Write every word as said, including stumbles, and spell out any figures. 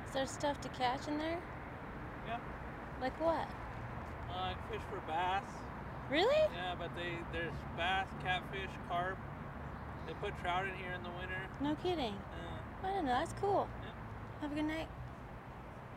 Is there stuff to catch in there? Yeah. Like what? Uh, I fish for bass. Really? Yeah, but they there's bass, catfish, carp. They put trout in here in the winter. No kidding. Yeah. I don't know. That's cool. Yeah. Have a good night.